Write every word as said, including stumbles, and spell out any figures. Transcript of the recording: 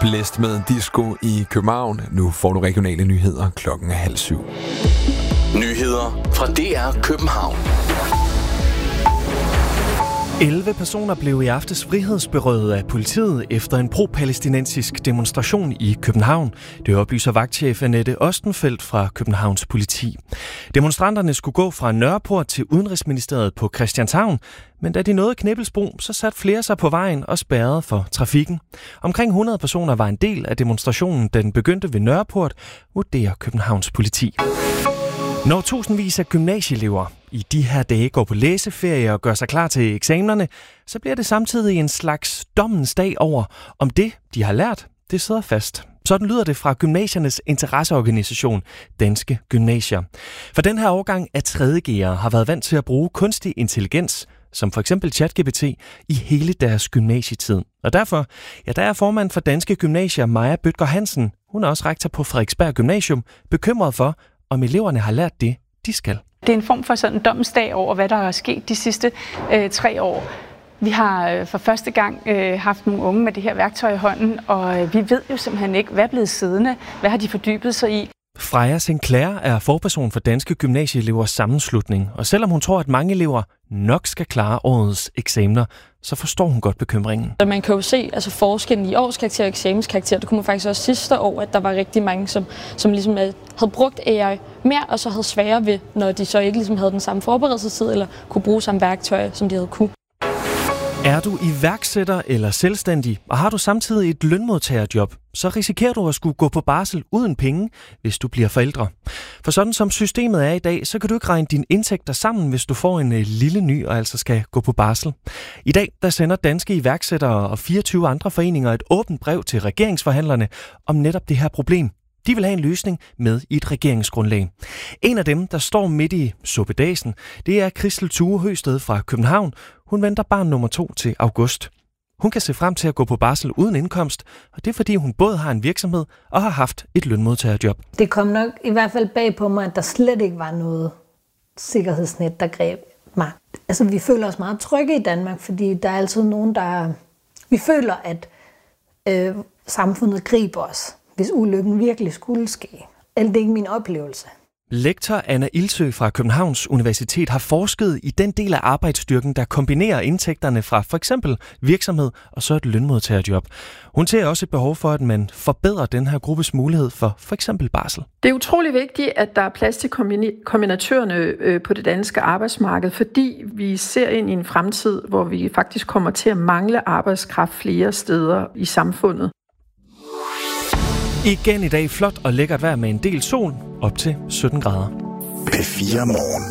Blæst med disco i København. Nu får du regionale nyheder klokken er halv syv. Nyheder fra D R København. elleve personer blev i aftes frihedsberøvet af politiet efter en pro-palæstinensisk demonstration i København. Det oplyser vagtchef Annette Ostenfeldt fra Københavns politi. Demonstranterne skulle gå fra Nørreport til Udenrigsministeriet på Christianshavn, men da de nåede Knippelsbro, så satte flere sig på vejen og spærrede for trafikken. Omkring hundrede personer var en del af demonstrationen, da den begyndte ved Nørreport, vurderer Københavns politi. Når tusindvis af gymnasieelever i de her dage går på læseferie og gør sig klar til eksamenerne, så bliver det samtidig en slags dommens dag over, om det, de har lært, det sidder fast. Sådan lyder det fra gymnasiernes interesseorganisation, Danske Gymnasier. For den her årgang af tredje G'ere har været vant til at bruge kunstig intelligens, som for eksempel ChatGPT, i hele deres gymnasietid. Og derfor, ja, der er formand for Danske Gymnasier, Maja Bødker Hansen, hun er også rektor på Frederiksberg Gymnasium, bekymret for, om eleverne har lært det, de skal. Det er en form for sådan en domsdag over, hvad der er sket de sidste øh, tre år. Vi har øh, for første gang øh, haft nogle unge med det her værktøj i hånden, og øh, vi ved jo simpelthen ikke, hvad er blevet siddende, hvad har de fordybet sig i. Freja Sinclair er forperson for Danske Gymnasieelevers sammenslutning, og selvom hun tror, at mange elever nok skal klare årets eksamener, så forstår hun godt bekymringen. Man kan jo se altså forskellen i årskarakter og eksamenskarakter. Det kunne man faktisk også sidste år, at der var rigtig mange, som, som ligesom havde brugt A I mere, og så havde sværere ved, når de så ikke ligesom havde den samme forberedelsestid, eller kunne bruge samme værktøj, som de havde kunne. Er du iværksætter eller selvstændig, og har du samtidig et lønmodtagerjob, så risikerer du at skulle gå på barsel uden penge, hvis du bliver forældre. For sådan som systemet er i dag, så kan du ikke regne dine indtægter sammen, hvis du får en lille ny og altså skal gå på barsel. I dag der sender danske iværksættere og fireogtyve andre foreninger et åbent brev til regeringsforhandlerne om netop det her problem. De vil have en løsning med i et regeringsgrundlag. En af dem, der står midt i suppedasen, det er Christel Thue Høsted fra København. Hun venter barn nummer to til august. Hun kan se frem til at gå på barsel uden indkomst, og det er fordi hun både har en virksomhed og har haft et lønmodtagerjob. Det kom nok i hvert fald bag på mig, at der slet ikke var noget sikkerhedsnet, der greb mig. Altså, vi føler os meget trygge i Danmark, fordi der er altid nogen, der... Vi føler, at øh, samfundet griber os, hvis ulykken virkelig skulle ske. Eller det er ikke min oplevelse. Lektor Anna Ilsø fra Københavns Universitet har forsket i den del af arbejdsstyrken, der kombinerer indtægterne fra for eksempel virksomhed og så et lønmodtagerjob. Hun ser også et behov for, at man forbedrer den her gruppes mulighed for for eksempel barsel. Det er utrolig vigtigt, at der er plads til kombinatørerne på det danske arbejdsmarked, fordi vi ser ind i en fremtid, hvor vi faktisk kommer til at mangle arbejdskraft flere steder i samfundet. Igen i dag flot og lækkert vejr med en del sol op til sytten grader. P fire Morgen.